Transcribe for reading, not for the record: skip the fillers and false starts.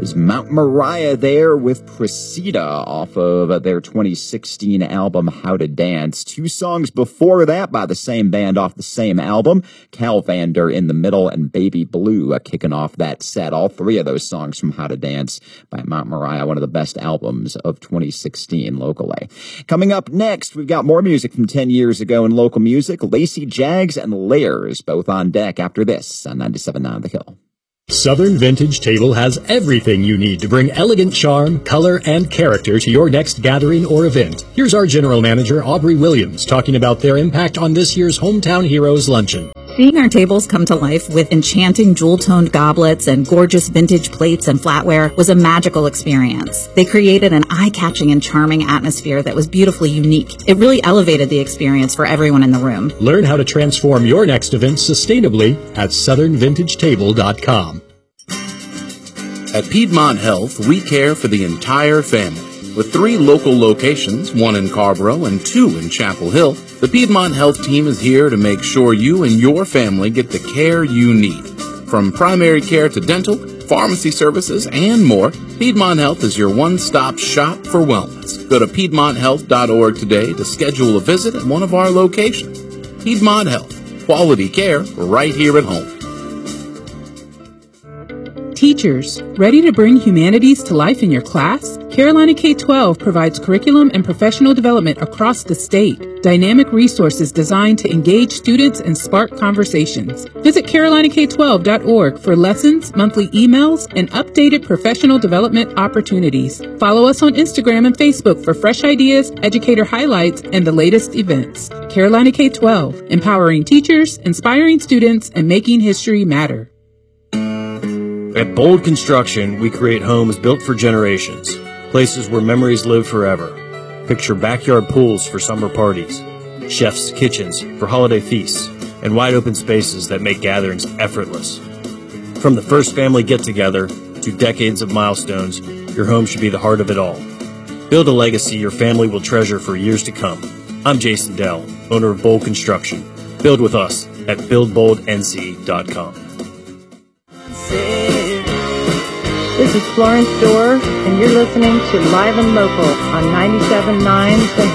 There's Mount Moriah there with Precita off of their 2016 album, How to Dance. Two songs before that by the same band off the same album, Calvander in the middle and Baby Blue kicking off that set. All three of those songs from How to Dance by Mount Moriah, one of the best albums of 2016 locally. Coming up next, we've got more music from 10 years ago in local music. Lacey Jags and Layers, both on deck after this on 97.9 The Hill. Southern Vintage Table has everything you need to bring elegant charm, color, and character to your next gathering or event. Here's our General Manager, Aubrey Williams, talking about their impact on this year's Hometown Heroes Luncheon. Seeing our tables come to life with enchanting jewel-toned goblets and gorgeous vintage plates and flatware was a magical experience. They created an eye-catching and charming atmosphere that was beautifully unique. It really elevated the experience for everyone in the room. Learn how to transform your next event sustainably at southernvintagetable.com. At Piedmont Health, we care for the entire family. With 3 local locations, 1 in Carborough and 2 in Chapel Hill, the Piedmont Health team is here to make sure you and your family get the care you need. From primary care to dental, pharmacy services, and more, Piedmont Health is your one-stop shop for wellness. Go to PiedmontHealth.org today to schedule a visit at one of our locations. Piedmont Health, quality care right here at home. Teachers, ready to bring humanities to life in your class? Carolina K-12 provides curriculum and professional development across the state. Dynamic resources designed to engage students and spark conversations. Visit carolinak12.org for lessons, monthly emails, and updated professional development opportunities. Follow us on Instagram and Facebook for fresh ideas, educator highlights, and the latest events. Carolina K-12, empowering teachers, inspiring students, and making history matter. At Bold Construction, we create homes built for generations, places where memories live forever. Picture backyard pools for summer parties, chef's kitchens for holiday feasts, and wide open spaces that make gatherings effortless. From the first family get-together to decades of milestones, your home should be the heart of it all. Build a legacy your family will treasure for years to come. I'm Jason Dell, owner of Bold Construction. Build with us at buildboldnc.com. This is Florence Dorr, and you're listening to Live and Local on 97.9 The